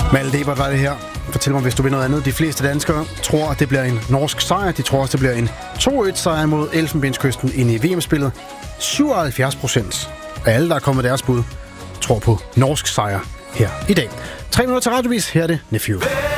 Malte Ebert var det her. Fortæl mig, hvis du vil noget andet. De fleste danskere tror, at det bliver en norsk sejr. De tror også, det bliver en 2-1-sejr mod Elfenbenskysten inde i VM-spillet. 77% af alle, der er kommet deres bud, tror på norsk sejr her i dag. 3 minutter til radiovis. Her er det Nephew.